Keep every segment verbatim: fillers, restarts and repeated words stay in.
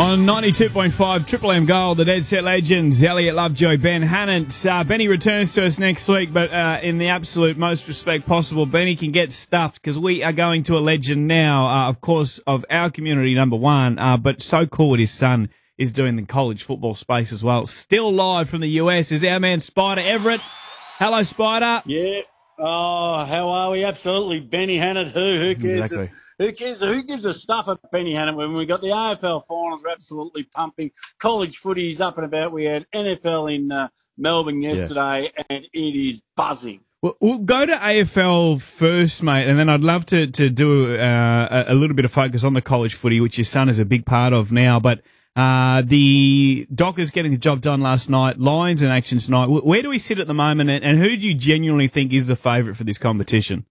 On ninety-two point five Triple M Gold, the Dead Set Legends, Elliot Lovejoy, Ben Hannant. Uh, Benny returns to us next week, but uh, in the absolute most respect possible, Benny can get stuffed because we are going to a legend now, uh, of course, of our community, number one, uh, but so cool what his son is doing in the college football space as well. Still live from the U S is our man Spider Everett. Hello, Spider. Yeah. Oh, how are we? Absolutely. Benny Hannant, who? Who cares? Exactly. Who cares? Who gives a stuff at Benny Hannant when we got the A F L finals? We're absolutely pumping. College footy's up and about. We had N F L in uh, Melbourne yesterday, yeah. and it is buzzing. Well, we'll go to A F L first, mate, and then I'd love to, to do uh, a little bit of focus on the college footy, which your son is a big part of now. But uh, the Dockers getting the job done last night, Lions in action tonight. Where do we sit at the moment, and, and who do you genuinely think is the favourite for this competition?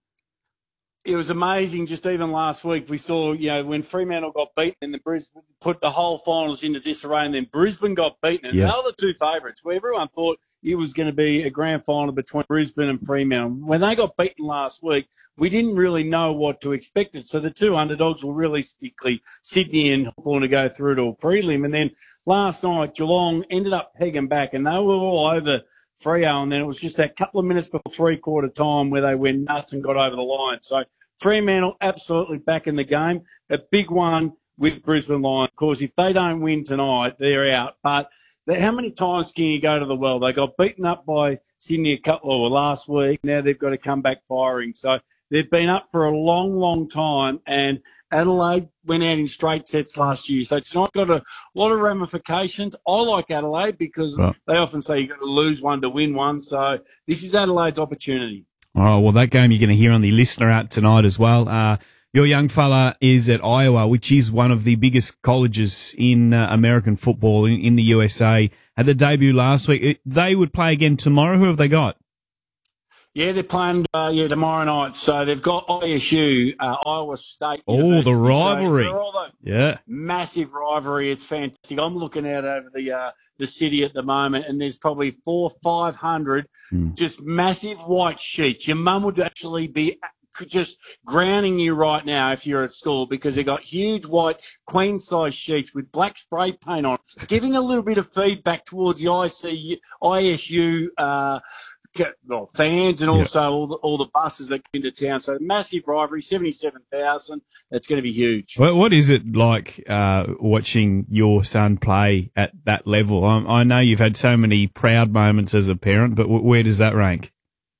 It was amazing. Just even last week, we saw, you know, when Fremantle got beaten and the Brisbane put the whole finals into disarray, and then Brisbane got beaten, and yeah. they were the two favourites. Where everyone thought it was going to be a grand final between Brisbane and Fremantle. When they got beaten last week, we didn't really know what to expect. So the two underdogs were realistically Sydney and Hawthorn to go through to a prelim. And then last night, Geelong ended up pegging back, and they were all over Freo, and then it was just that couple of minutes before three-quarter time where they went nuts and got over the line. So Fremantle absolutely back in the game. A big one with Brisbane Lions. Of course, if they don't win tonight, they're out. But how many times can you go to the well? They got beaten up by Sydney a couple or last week. Now they've got to come back firing. So they've been up for a long, long time, and Adelaide went out in straight sets last year. So it's not got a lot of ramifications. I like Adelaide because right. they often say you've got to lose one to win one. So this is Adelaide's opportunity. Oh, well, that game you're going to hear on the listener out tonight as well. Uh, your young fella is at Iowa, which is one of the biggest colleges in uh, American football in, in the U S A. Had the debut last week. It, they would play again tomorrow. Who have they got? Yeah, they're playing uh, yeah tomorrow night. So they've got I S U, uh, Iowa State. Oh, University. The rivalry! So all the yeah, massive rivalry. It's fantastic. I'm looking out over the uh, the city at the moment, and there's probably four, five hundred mm. just massive white sheets. Your mum would actually be just grounding you right now if you're at school because they've got huge white queen size sheets with black spray paint on, giving a little bit of feedback towards the I S U. Uh, Well, fans and also yep. all the all the buses that come into town. So massive rivalry, seventy-seven thousand. It's going to be huge. What, what is it like uh, watching your son play at that level? I, I know you've had so many proud moments as a parent, but w- where does that rank?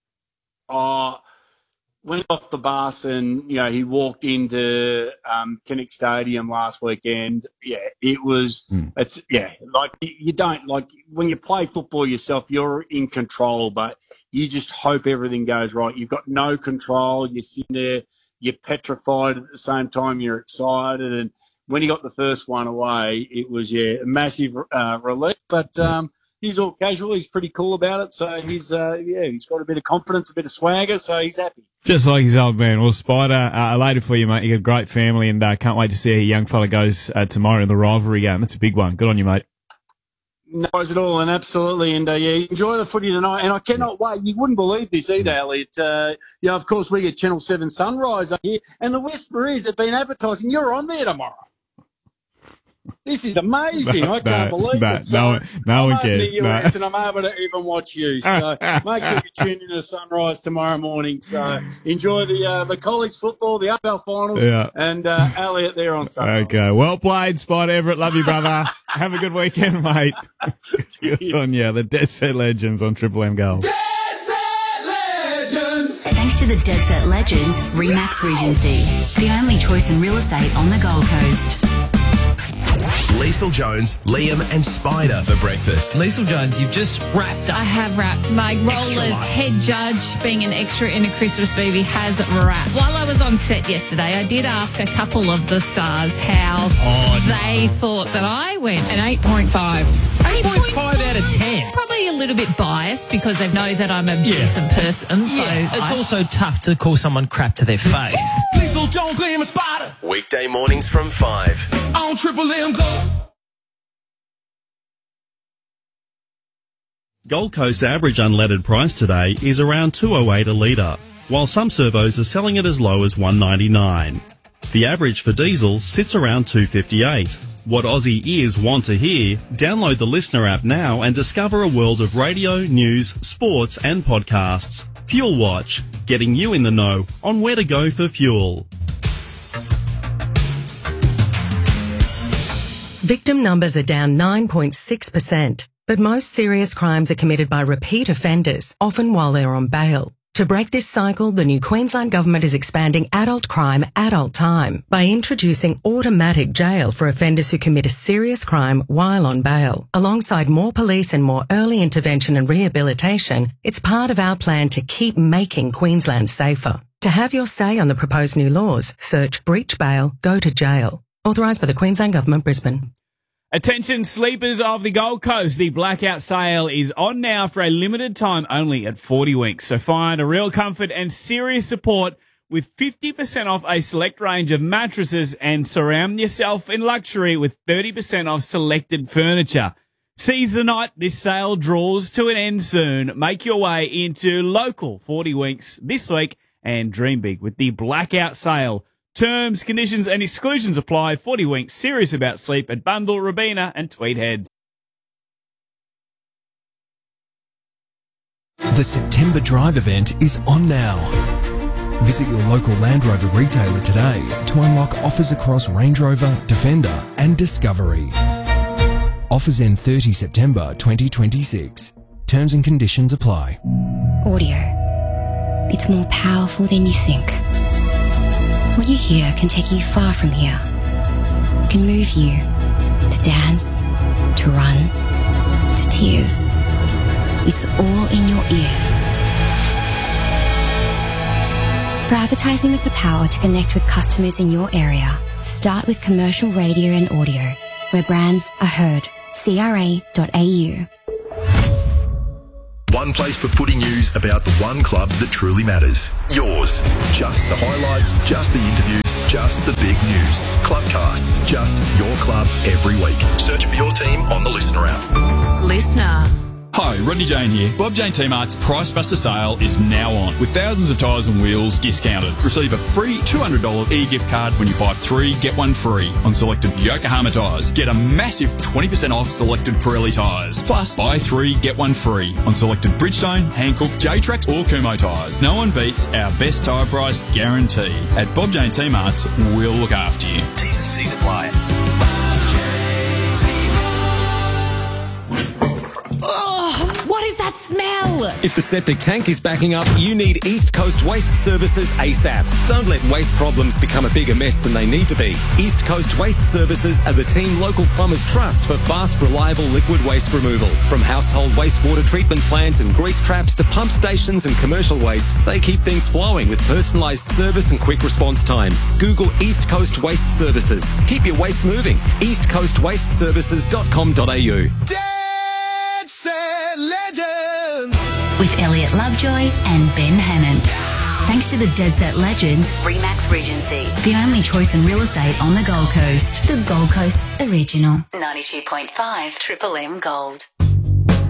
Oh, went off the bus and, you know, he walked into um, Kinnick Stadium last weekend. Yeah, it was, mm. it's, yeah, like you don't, like when you play football yourself, you're in control, but you just hope everything goes right. You've got no control. You're sitting there, you're petrified at the same time, you're excited. And when he got the first one away, it was, yeah, a massive uh, relief. But, um, he's all casual. He's pretty cool about it. So he's, uh, yeah, he's got a bit of confidence, a bit of swagger. So he's happy. Just like his old man. Well, Spider, uh, elated for you, mate. You got a great family, and uh, can't wait to see how your young fella goes uh, tomorrow in the rivalry game. That's a big one. Good on you, mate. No worries at all, and absolutely, and uh, yeah, enjoy the footy tonight. And I cannot wait. You wouldn't believe this either, Elliot. Uh, you know, of course, we get Channel Seven Sunrise up here, and the whisper is they've been advertising. You're on there tomorrow. This is amazing. No, I can't no, believe no, it. So no one, no one I'm cares. in the U S no. and I'm able to even watch you. So make sure you tune in to Sunrise tomorrow morning. So enjoy the uh, the college football, the A F L finals, yeah. and uh, Elliot there on Sunrise. Okay, well played, Spider Everett. Love you, brother. Have a good weekend, mate. Good on you. The Dead Set Legends on Triple M Gold. Dead Set Legends. Thanks to the Dead Set Legends, Remax Regency, the only choice in real estate on the Gold Coast. Liesl Jones, Liam and Spider for breakfast. Liesl Jones, you've just wrapped up. I have wrapped. My role as head judge, being an extra in a Christmas movie, has wrapped. While I was on set yesterday, I did ask a couple of the stars how oh, no. they thought that I went. An eight point five. eight point five out of ten. Probably a little bit biased because they know that I'm a yeah. decent person. So yeah, it's I... also tough to call someone crap to their face. Liesl Jones, Liam and Spider. Weekday mornings from five. On Triple M Gold. Gold Coast's average unleaded price today is around two oh eight a litre, while some servos are selling it as low as one ninety-nine. The average for diesel sits around two fifty-eight. what Aussie ears want to hear, download the Listener app now and discover a world of radio, news, sports and podcasts. Fuel Watch, getting you in the know on where to go for fuel. Victim numbers are down nine point six percent, but most serious crimes are committed by repeat offenders, often while they're on bail. To break this cycle, the new Queensland Government is expanding adult crime, adult time by introducing automatic jail for offenders who commit a serious crime while on bail. Alongside more police and more early intervention and rehabilitation, it's part of our plan to keep making Queensland safer. To have your say on the proposed new laws, search breach bail, go to jail. Authorised by the Queensland Government, Brisbane. Attention sleepers of the Gold Coast, the blackout sale is on now for a limited time only at forty weeks. So find a real comfort and serious support with fifty percent off a select range of mattresses and surround yourself in luxury with thirty percent off selected furniture. Seize the night. This sale draws to an end soon. Make your way into local forty weeks this week and dream big with the blackout sale. Terms, conditions and exclusions apply. forty winks, serious about sleep at Bundle, Robina and Tweed Heads. The September Drive event is on now. Visit your local Land Rover retailer today to unlock offers across Range Rover, Defender and Discovery. Offers end thirtieth September twenty twenty-six. Terms and conditions apply. Audio. It's more powerful than you think. What you hear can take you far from here. It can move you to dance, to run, to tears. It's all in your ears. For advertising with the power to connect with customers in your area, start with commercial radio and audio, where brands are heard. C R A dot A U. One place for footy news about the one club that truly matters. Yours. Just the highlights, just the interviews, just the big news. Clubcasts, just your club every week. Search for your team on the Listener app. Listener. Hi, Rodney Jane here. Bob Jane T-Mart's Price Buster sale is now on, with thousands of tyres and wheels discounted. Receive a free two hundred dollars e-gift card when you buy three, get one free on selected Yokohama tyres. Get a massive twenty percent off selected Pirelli tyres. Plus, buy three, get one free on selected Bridgestone, Hankook, J-Trax or Kumho tyres. No one beats our best tyre price guarantee. At Bob Jane T-Mart's, we'll look after you. T's and C's apply. Oh, what is that smell? If the septic tank is backing up, you need East Coast Waste Services ASAP. Don't let waste problems become a bigger mess than they need to be. East Coast Waste Services are the team local plumbers trust for fast, reliable liquid waste removal. From household wastewater treatment plants and grease traps to pump stations and commercial waste, they keep things flowing with personalised service and quick response times. Google East Coast Waste Services. Keep your waste moving. east coast waste services dot com dot a u. Legends with Elliot Lovejoy and Ben Hannant. Thanks to the Dead Set Legends Remax Regency, the only choice in real estate on the Gold Coast. The Gold Coast's original ninety-two point five Triple M Gold.